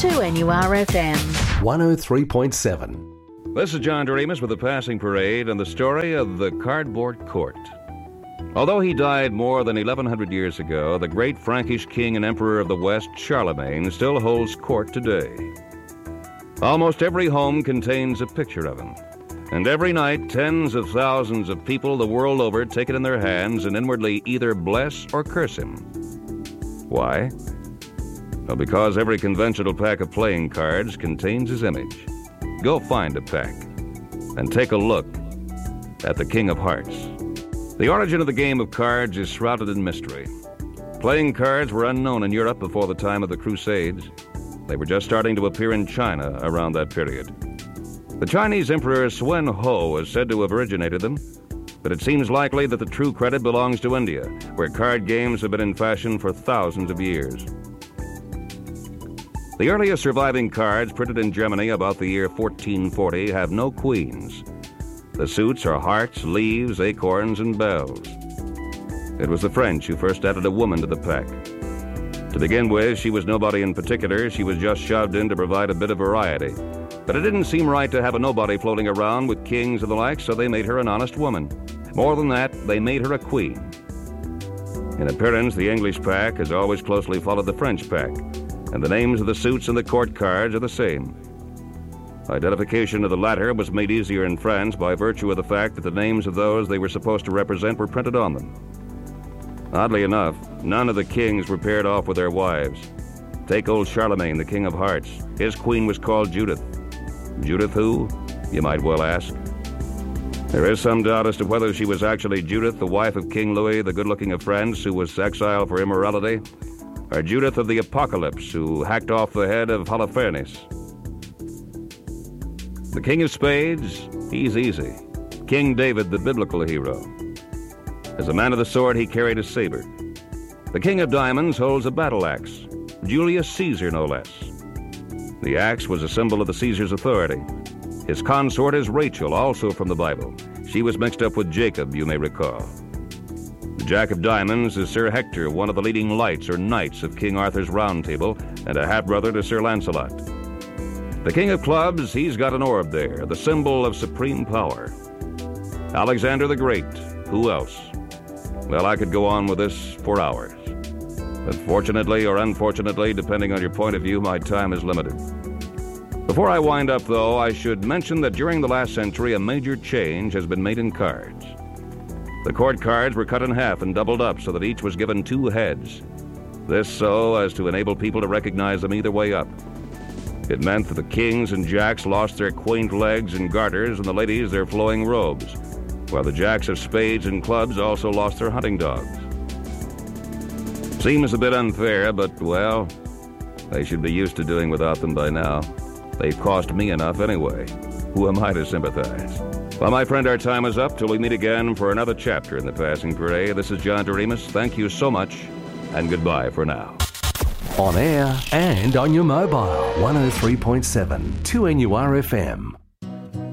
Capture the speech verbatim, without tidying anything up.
two N U R F M. one oh three point seven. This is John Doremus with the Passing Parade and the story of the Cardboard Court. Although he died more than eleven hundred years ago, the great Frankish king and emperor of the West, Charlemagne, still holds court today. Almost every home contains a picture of him. And every night, tens of thousands of people the world over take it in their hands and inwardly either bless or curse him. Why? Well, because every conventional pack of playing cards contains his image. Go find a pack and take a look at the King of Hearts. The origin of the game of cards is shrouded in mystery. Playing cards were unknown in Europe before the time of the Crusades. They were just starting to appear in China around that period. The Chinese Emperor Suen Ho is said to have originated them, but it seems likely that the true credit belongs to India, where card games have been in fashion for thousands of years. The earliest surviving cards printed in Germany about the year fourteen forty have no queens. The suits are hearts, leaves, acorns, and bells. It was the French who first added a woman to the pack. To begin with, she was nobody in particular. She was just shoved in to provide a bit of variety. But it didn't seem right to have a nobody floating around with kings and the like, so they made her an honest woman. More than that, they made her a queen. In appearance, the English pack has always closely followed the French pack, and the names of the suits and the court cards are the same. Identification of the latter was made easier in France by virtue of the fact that the names of those they were supposed to represent were printed on them. Oddly enough, none of the kings were paired off with their wives. Take old Charlemagne, the King of Hearts. His queen was called Judith. Judith who, you might well ask? There is some doubt as to whether she was actually Judith, the wife of King Louis, the good-looking of France, who was exiled for immorality, or Judith of the Apocalypse, who hacked off the head of Holofernes. The King of Spades, he's easy. King David, the biblical hero. As a man of the sword, he carried a saber. The King of Diamonds holds a battle axe. Julius Caesar, no less. The axe was a symbol of the Caesar's authority. His consort is Rachel, also from the Bible. She was mixed up with Jacob, you may recall. The Jack of Diamonds is Sir Hector, one of the leading lights or knights of King Arthur's Round Table, and a half-brother to Sir Lancelot. The King of Clubs, he's got an orb there, the symbol of supreme power. Alexander the Great, who else? Well, I could go on with this for hours. But fortunately or unfortunately, depending on your point of view, my time is limited. Before I wind up, though, I should mention that during the last century, a major change has been made in cards. The court cards were cut in half and doubled up so that each was given two heads. This so as to enable people to recognize them either way up. It meant that the kings and jacks lost their quaint legs and garters and the ladies their flowing robes, while the jacks of spades and clubs also lost their hunting dogs. Seems a bit unfair, but, well, they should be used to doing without them by now. They've cost me enough anyway. Who am I to sympathize? Well, my friend, our time is up till we meet again for another chapter in the Passing Parade. This is John Doremus. Thank you so much, and goodbye for now. On air and on your mobile. one oh three point seven, two N U R F M.